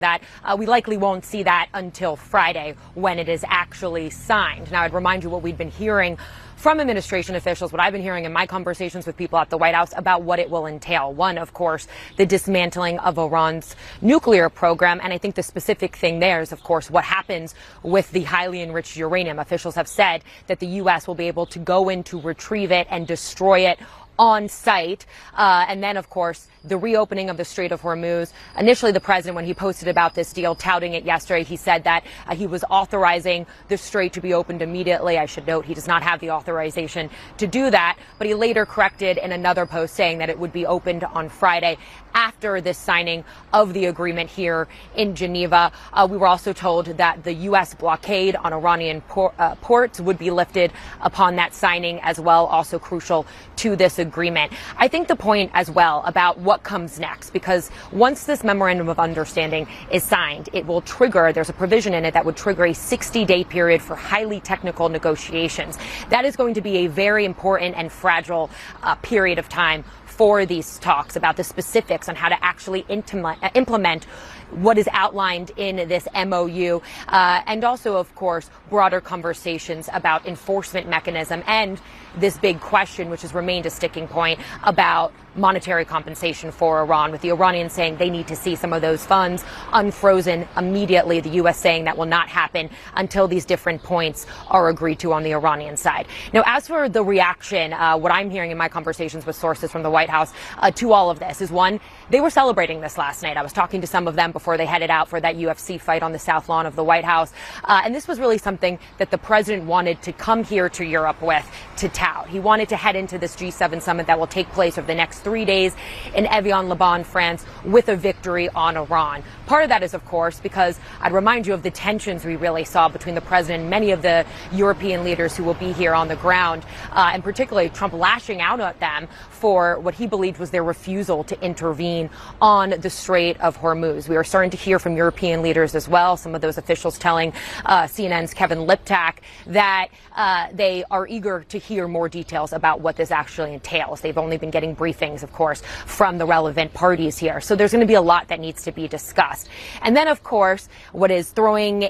that we likely won't see that until Friday when it is actually signed. Now, I'd remind you what we've been hearing from administration officials, what I've been hearing in my conversations with people at the White House about what it will entail. One, of course, the dismantling of Iran's nuclear program. And I think the specific thing there is, of course, what happens with the highly enriched uranium. Officials have said that the U.S. will be able to go in to retrieve it and destroy it on site. And then, of course, the reopening of the Strait of Hormuz. Initially, the president, when he posted about this deal, touting it yesterday, he said that he was authorizing the strait to be opened immediately. I should note he does not have the authorization to do that, but he later corrected in another post saying that it would be opened on Friday after this signing of the agreement here in Geneva. We were also told that the U.S. blockade on Iranian ports would be lifted upon that signing as well, also crucial to this agreement. I think the point as well about what comes next, because once this memorandum of understanding is signed, it will trigger, there's a provision in it that would trigger a 60-day period for highly technical negotiations. That is going to be a very important and fragile period of time for these talks about the specifics on how to actually implement what is outlined in this MOU, and also, of course, broader conversations about enforcement mechanism and this big question, which has remained a sticking point, about monetary compensation for Iran, with the Iranians saying they need to see some of those funds unfrozen immediately. The U.S. saying that will not happen until these different points are agreed to on the Iranian side. Now, as for the reaction, what I'm hearing in my conversations with sources from the White House to all of this is, one, they were celebrating this last night. I was talking to some of them before they headed out for that UFC fight on the South Lawn of the White House. And this was really something that the president wanted to come here to Europe with, to tout. He wanted to head into this G7 summit that will take place over the next 3 days in Evian-le-Bain, France, with a victory on Iran. Part of that is, of course, because I'd remind you of the tensions we really saw between the president and many of the European leaders who will be here on the ground, and particularly Trump lashing out at them for what he believed was their refusal to intervene on the Strait of Hormuz. We are starting to hear from European leaders as well, some of those officials telling CNN's Kevin Liptak that they are eager to hear more details about what this actually entails. They've only been getting briefings, of course, from the relevant parties here. So there's going to be a lot that needs to be discussed. And then, of course, what is throwing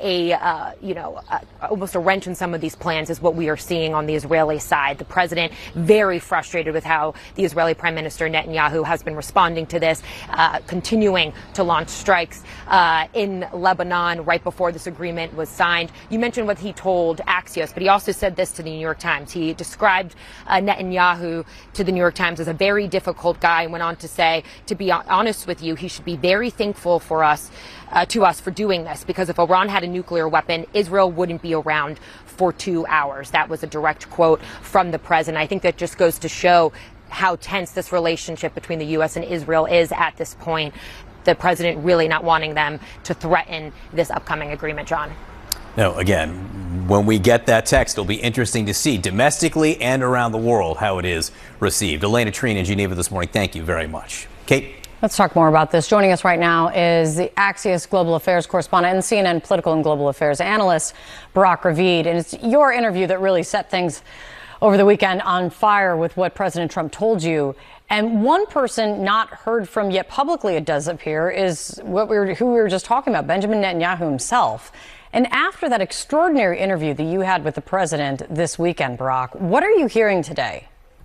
almost a wrench in some of these plans is what we are seeing on the Israeli side. The president very frustrated with how the Israeli Prime Minister Netanyahu has been responding to this, continuing to launch strikes in Lebanon right before this agreement was signed. You mentioned what he told Axios, but he also said this to the New York Times. He described Netanyahu to the New York Times as a very difficult guy and went on to say, to be honest with you, he should be very thankful for us, to us for doing this, because if Iran had a nuclear weapon, Israel wouldn't be around for 2 hours. That was a direct quote from the president. I think that just goes to show how tense this relationship between the U.S. and Israel is at this point. The president really not wanting them to threaten this upcoming agreement, John. Now, again, when we get that text, it'll be interesting to see domestically and around the world how it is received. Elena Trine in Geneva this morning, thank you very much. Kate? Let's talk more about this. Joining us right now is the Axios Global Affairs correspondent and CNN political and global affairs analyst, Barak Ravid. And it's your interview that really set things over the weekend on fire with what President Trump told you. And one person not heard from yet publicly, it does appear, is who we were just talking about, Benjamin Netanyahu himself. And after that extraordinary interview that you had with the president this weekend, Barak, what are you hearing today?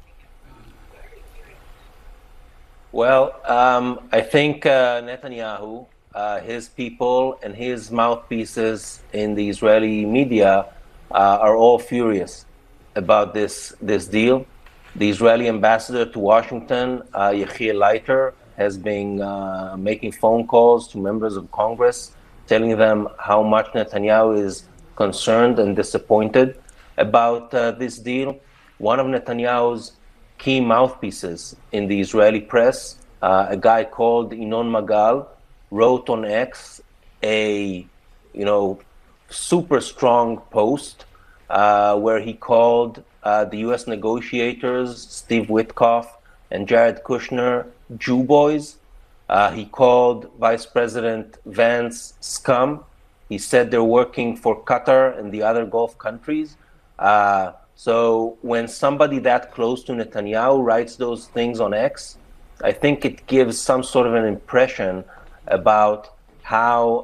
Well, I think Netanyahu, his people and his mouthpieces in the Israeli media are all furious about this deal. The Israeli ambassador to Washington, Yechiel Leiter, has been making phone calls to members of Congress, telling them how much Netanyahu is concerned and disappointed about this deal. One of Netanyahu's key mouthpieces in the Israeli press, a guy called Inoon Magal, wrote on X a super strong post where he called the U.S. negotiators, Steve Witkoff and Jared Kushner, Jew boys. He called Vice President Vance scum. He said they're working for Qatar and the other Gulf countries. So when somebody that close to Netanyahu writes those things on X, I think it gives some sort of an impression about how